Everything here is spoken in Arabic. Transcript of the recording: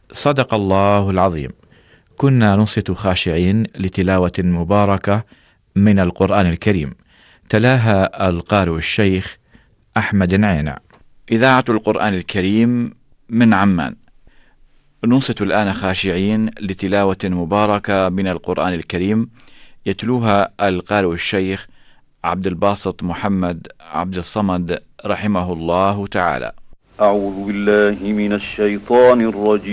صدق الله العظيم. كنا ننصت خاشعين لتلاوة مباركة من القرآن الكريم، تلاها القارئ الشيخ أحمد نعينة. إذاعة القرآن الكريم من عمان. ننصت الآن خاشعين لتلاوة مباركة من القرآن الكريم، يتلوها القارئ الشيخ عبد الباسط محمد عبد الصمد رحمه الله تعالى. أعوذ بالله من الشيطان الرجيم.